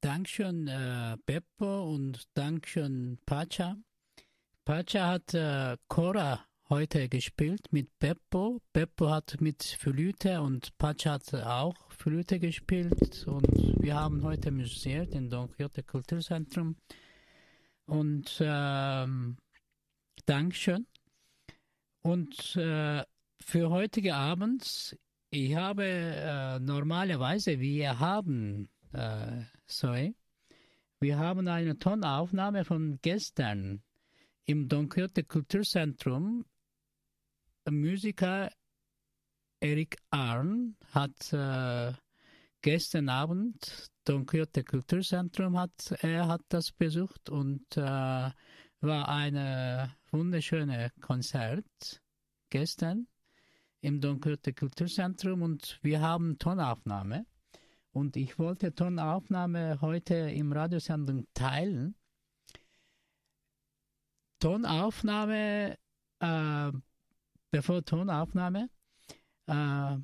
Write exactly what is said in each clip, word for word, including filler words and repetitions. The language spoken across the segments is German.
Dankeschön, äh, Beppo und Dankeschön, Pacha. Pacha hat äh, Cora heute gespielt mit Beppo. Beppo hat mit Flöte und Pacha hat auch Flöte gespielt. Und wir haben heute musiziert im Don Quixote Kulturzentrum. Und ähm, Dankeschön. Und äh, für heutige Abend, ich habe äh, normalerweise, wir haben, äh, sorry, wir haben eine Tonaufnahme von gestern im Don Quixote Kulturzentrum. Musiker Erik Arn hat äh, gestern Abend Don Quixote Kulturzentrum hat er hat das besucht und äh, war eine wunderschöne Konzert gestern im Don Quixote Kulturzentrum und wir haben Tonaufnahme und ich wollte Tonaufnahme heute im Radiosendung teilen. Tonaufnahme, äh, bevor Tonaufnahme, äh,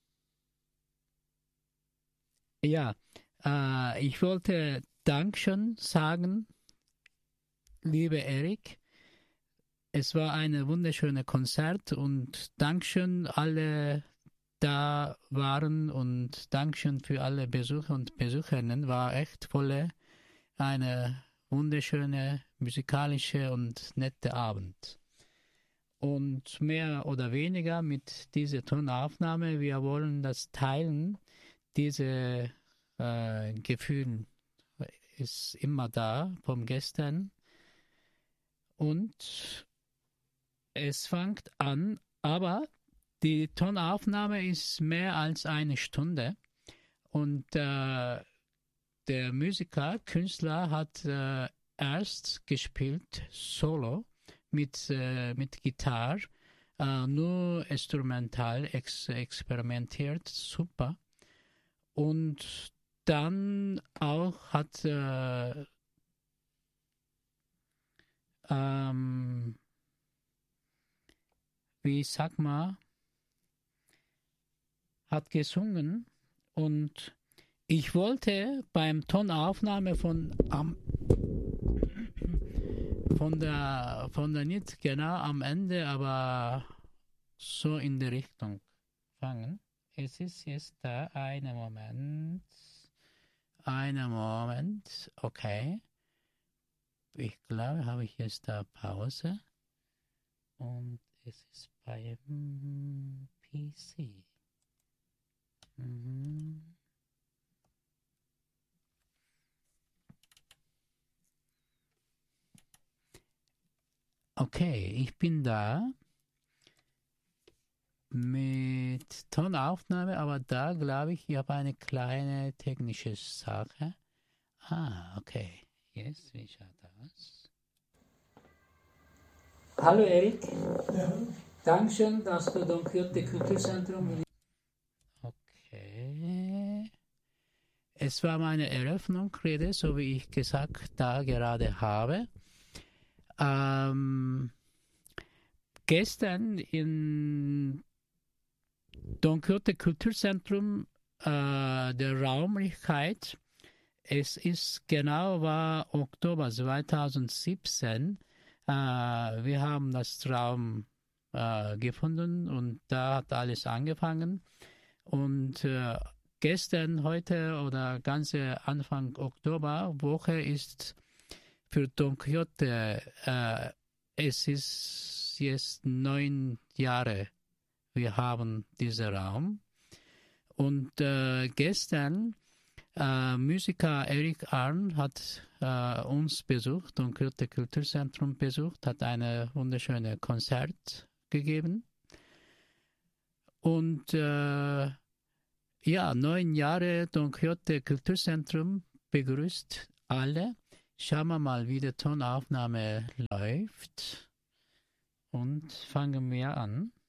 ja, äh, ich wollte Dankeschön sagen, liebe Erik. Es war ein wunderschönes Konzert und Dankeschön alle da waren und Dankeschön für alle Besucher und Besucherinnen. War echt volle, eine wunderschöne, musikalische und nette Abend. Und mehr oder weniger mit dieser Tonaufnahme, wir wollen das teilen. Diese äh, Gefühl ist immer da vom gestern. Und es fängt an, aber die Tonaufnahme ist mehr als eine Stunde. Und äh, der Musiker, Künstler hat äh, erst gespielt, solo, mit, äh, mit Gitarre, äh, nur instrumental ex experimentiert, super. Und dann auch hat äh, ähm, wie sag mal, hat gesungen und ich wollte beim Tonaufnahme von am von der von der nicht genau am Ende, aber so in die Richtung fangen. Es ist jetzt da, einen Moment, einen Moment, okay. Ich glaube, habe ich jetzt da Pause und es ist beim P C. Mhm. Okay, ich bin da mit Tonaufnahme, aber da glaube ich, ich habe eine kleine technische Sache. Ah, okay. Jetzt, wie schaut das? Hallo Erik. Ja. Dankeschön, dass du Don Quixote Kulturzentrum. Okay. Es war meine Eröffnungsrede, so wie ich gesagt da gerade habe. Ähm, gestern in Don Quixote Kulturzentrum äh, der Räumlichkeit, es ist genau, war Oktober zweitausendsiebzehn, äh, wir haben das Raum äh, gefunden und da hat alles angefangen und äh, gestern, heute oder ganze Anfang Oktober Woche ist für Don Quixote, äh, es ist jetzt neun Jahre, wir haben diesen Raum. Und äh, gestern, äh, Musiker Erik Arn hat äh, uns besucht, Don Quixote Kulturzentrum besucht, hat ein wunderschönes Konzert gegeben. Und äh, ja, neun Jahre Don Quixote Kulturzentrum begrüßt alle. Schauen wir mal, wie die Tonaufnahme läuft. Und fangen wir an.